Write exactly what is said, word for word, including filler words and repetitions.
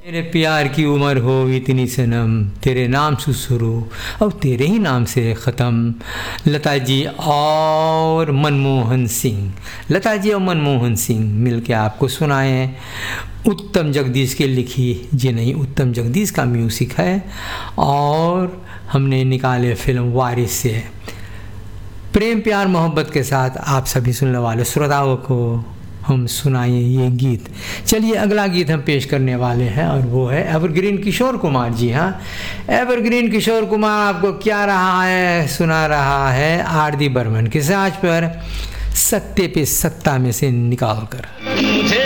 मेरे प्यार की उम्र हो इतनी सनम, तेरे नाम से शुरू और तेरे ही नाम से ख़त्म। लता जी और मनमोहन सिंह, लता जी और मनमोहन सिंह मिलके आपको सुनाए हैं। उत्तम जगदीश के लिखी, जी नहीं, उत्तम जगदीश का म्यूज़िक है और हमने निकाले फिल्म वारिस से। प्रेम प्यार मोहब्बत के साथ आप सभी सुनने वाले श्रोताओं को हम सुनाइए ये गीत। चलिए अगला गीत हम पेश करने वाले हैं और वो है एवरग्रीन किशोर कुमार जी। हाँ, एवरग्रीन किशोर कुमार आपको क्या रहा है, सुना रहा है आर डी बर्मन के साज पर सत्ते पे सत्ता में से निकाल कर।